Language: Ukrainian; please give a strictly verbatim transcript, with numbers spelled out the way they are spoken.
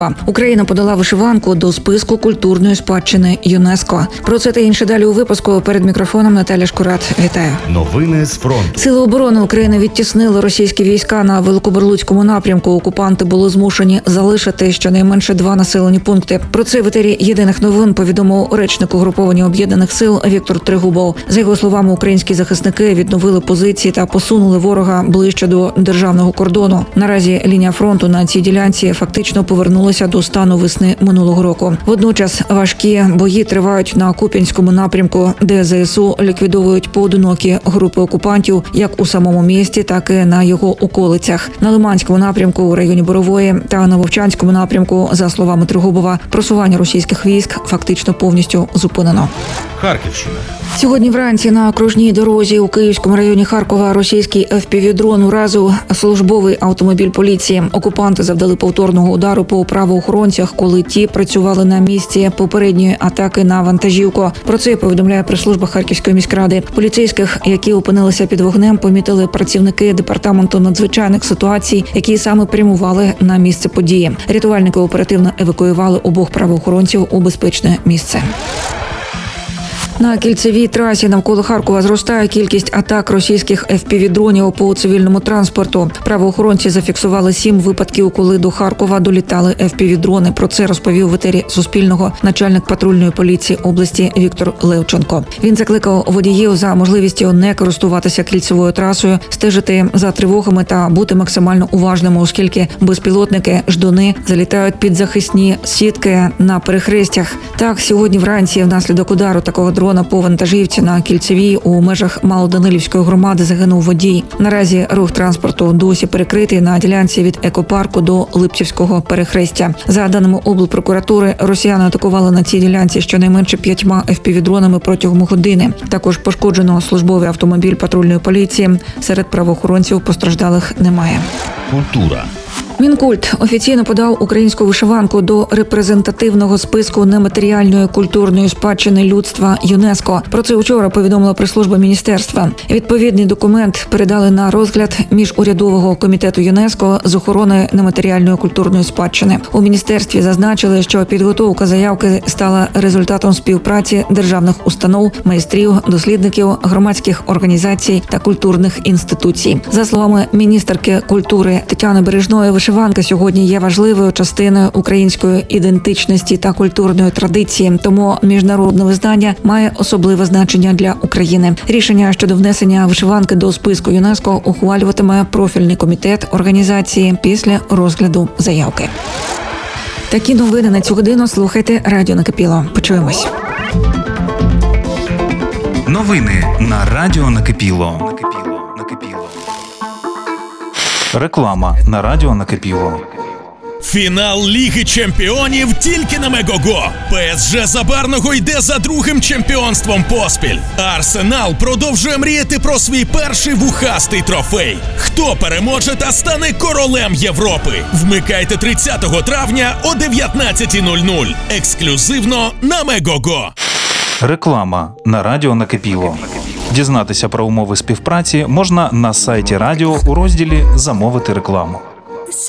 Україна подала вишиванку до списку культурної спадщини ЮНЕСКО. Про це та інше далі у випуску. Перед мікрофоном Наталя Шкурат. Вітаю. Новини з фронту. Сили оборони України відтіснили російські війська на Великобурлуцькому напрямку. Окупанти були змушені залишити щонайменше два населені пункти. Про це в етері єдиних новин повідомив речник угруповання Об'єднаних сил Віктор Трегубов. За його словами, українські захисники відновили позиції та посунули ворога ближче до державного кордону. Наразі лінія фронту на цій ділянці фактично повернулася до стану весни минулого року. Водночас важкі бої тривають на Куп'янському напрямку, де ЗСУ ліквідовують поодинокі групи окупантів як у самому місті, так і на його околицях. На Лиманському напрямку у районі Борової та на Вовчанському напрямку, за словами Трегубова, просування російських військ фактично повністю зупинено. Харківщина. Сьогодні вранці на окружній дорозі у Київському районі Харкова російський еф пі ві-дрон уразив службовий автомобіль поліції. Окупанти завдали повторного удару по правоохоронцях, коли ті працювали на місці попередньої атаки на вантажівку. Про це повідомляє прес-служба Харківської міськради. Поліцейських, які опинилися під вогнем, помітили працівники департаменту надзвичайних ситуацій, які саме прямували на місце події. Рятувальники оперативно евакуювали обох правоохоронців у безпечне місце. На кільцевій трасі навколо Харкова зростає кількість атак російських еф пі ві-дронів по цивільному транспорту. Правоохоронці зафіксували сім випадків, коли до Харкова долітали еф пі ві-дрони. Про це розповів в етері Суспільного начальник патрульної поліції області Віктор Левченко. Він закликав водіїв за можливістю не користуватися кільцевою трасою, стежити за тривогами та бути максимально уважними, оскільки безпілотники ждуни залітають під захисні сітки на перехрестях. Так, сьогодні вранці внаслідок удару такого дрона по вантажівці на кільцевій у межах Малоданилівської громади загинув водій. Наразі рух транспорту досі перекритий на ділянці від екопарку до Липцівського перехрестя. За даними облпрокуратури, росіяни атакували на цій ділянці щонайменше п'ятьма еф пі ві-дронами протягом години. Також пошкоджено службовий автомобіль патрульної поліції. Серед правоохоронців постраждалих немає. Культура. Мінкульт офіційно подав українську вишиванку до репрезентативного списку нематеріальної культурної спадщини людства ЮНЕСКО. Про це вчора повідомила прес-служба міністерства. Відповідний документ передали на розгляд міжурядового комітету ЮНЕСКО з охорони нематеріальної культурної спадщини. У міністерстві зазначили, що підготовка заявки стала результатом співпраці державних установ, майстрів, дослідників, громадських організацій та культурних інституцій. За словами міністерки культури Тетяни Бережної, вишиванка сьогодні є важливою частиною української ідентичності та культурної традиції, тому міжнародне визнання має особливе значення для України. Рішення щодо внесення вишиванки до списку ЮНЕСКО ухвалюватиме профільний комітет організації після розгляду заявки. Такі новини на цю годину слухайте Радіо Накипіло. Почуємось. Новини на Радіо Накипіло. Реклама на Радіо Накипіло. Фінал Ліги Чемпіонів тільки на Мегого. пе ес же Забарного йде за другим чемпіонством поспіль. Арсенал продовжує мріяти про свій перший вухастий трофей. Хто переможе та стане королем Європи? Вмикайте тридцятого травня о дев'ятнадцятій нуль нуль. Ексклюзивно на Мегого. Реклама на Радіо Накипіло. Дізнатися про умови співпраці можна на сайті радіо у розділі «Замовити рекламу».